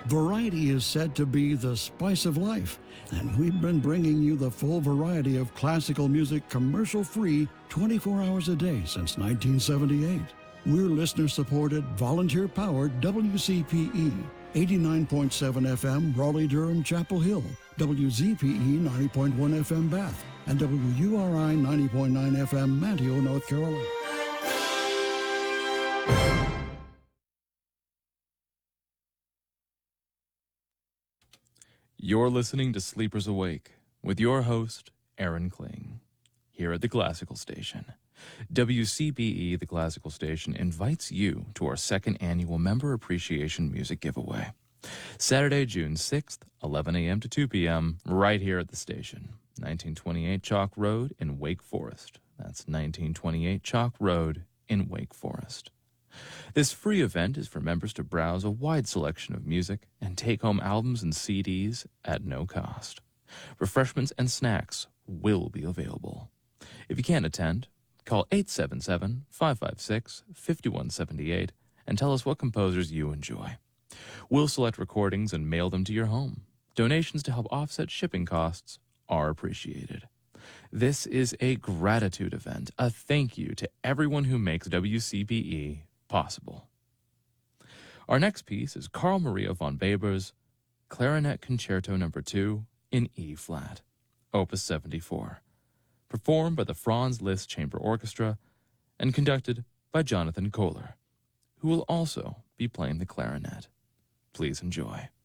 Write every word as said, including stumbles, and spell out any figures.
Variety is said to be the spice of life, and we've been bringing you the full variety of classical music commercial-free twenty-four hours a day since nineteen seventy-eight. We're listener-supported, volunteer-powered W C P E, eighty-nine point seven F M, Raleigh-Durham, Chapel Hill, W Z P E, ninety point one F M, Bath, and W U R I, ninety point nine F M, Manteo, North Carolina. You're listening to Sleepers Awake with your host, Aaron Kling, here at the Classical Station. W C P E, the Classical Station, invites you to our second annual Member Appreciation Music Giveaway. Saturday, June sixth, eleven a.m. to two p.m., right here at the station. nineteen twenty-eight Chalk Road in Wake Forest. That's nineteen twenty-eight Chalk Road in Wake Forest. This free event is for members to browse a wide selection of music and take home albums and C Ds at no cost. Refreshments and snacks will be available. If you can't attend, call eight seven seven, five five six, five one seven eight and tell us what composers you enjoy. We'll select recordings and mail them to your home. Donations to help offset shipping costs are appreciated. This is a gratitude event, a thank you to everyone who makes W C P E possible. Our next piece is Carl Maria von Weber's Clarinet Concerto Number two in E-flat, Opus seventy-four, performed by the Franz Liszt Chamber Orchestra and conducted by Jonathan Kohler, who will also be playing the clarinet. Please enjoy.